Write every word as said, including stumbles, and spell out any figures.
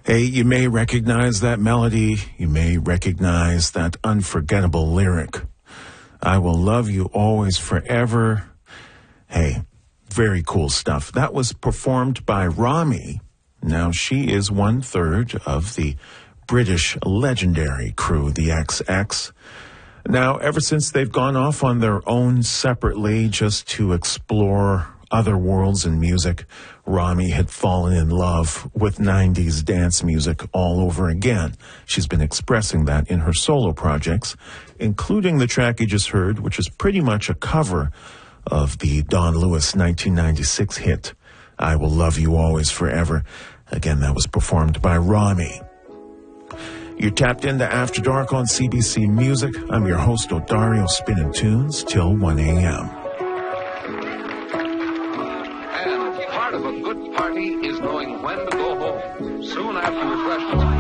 Hey, you may recognize that melody. You may recognize that unforgettable lyric. I will love you always forever. Hey, very cool stuff. That was performed by Rami. Now, she is one third of the British legendary crew, the X X. Now, ever since they've gone off on their own separately just to explore other worlds in music, Rami had fallen in love with nineties dance music all over again. She's been expressing that in her solo projects, including the track you just heard, which is pretty much a cover of the Don Lewis nineteen ninety-six hit, I Will Love You Always Forever. Again, that was performed by Rami. You're tapped into After Dark on C B C Music. I'm your host, Odario, spinning tunes till one a.m. And part of a good party is knowing when to go home. Soon after refreshments.